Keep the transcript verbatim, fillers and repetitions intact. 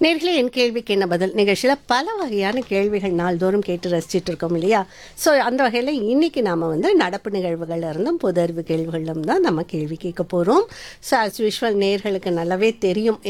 நேர்களே என் கேள்விக்கு என்ன பதில் நிகழ்ச்சியில் பல வகையான கேள்விகள் நாள்தோறும் கேட்டு ரசிச்சிட்டு இருக்கோம் இல்லையா? ஸோ அந்த வகையில் இன்னைக்கு நாம் வந்து நடப்பு நிகழ்வுகள்ல இருந்தும் பொது அறிவு கேள்விகளிலும் தான் நம்ம கேள்வி கேட்க போகிறோம். ஸோ ஆஸ் யூஷுவல் நேர்களுக்கு நல்லாவே தெரியும்